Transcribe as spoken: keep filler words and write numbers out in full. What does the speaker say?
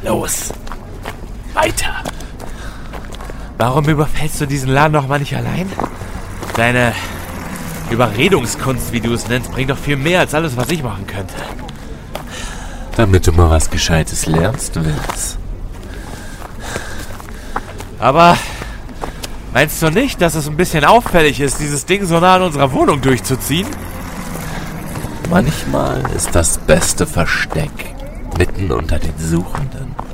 Los, weiter. Warum überfällst du diesen Laden doch mal nicht allein? Deine Überredungskunst, wie du es nennst, bringt doch viel mehr als alles, was ich machen könnte. Damit du mal was Gescheites lernst, Vince. Aber meinst du nicht, dass es ein bisschen auffällig ist, dieses Ding so nah an unserer Wohnung durchzuziehen? Manchmal ist das beste Versteck mitten unter den Suchenden.